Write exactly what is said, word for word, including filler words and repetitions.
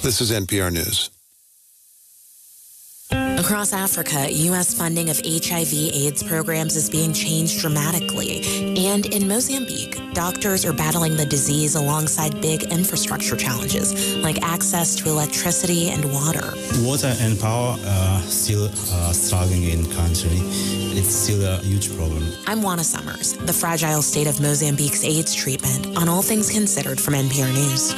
This is N P R News. Across Africa, U S funding of H I V AIDS programs is being changed dramatically. And in Mozambique, doctors are battling the disease alongside big infrastructure challenges like access to electricity and water. Water and power are still uh, struggling in country. It's still a huge problem. I'm Juana Summers, the fragile state of Mozambique's AIDS treatment on All Things Considered from N P R News.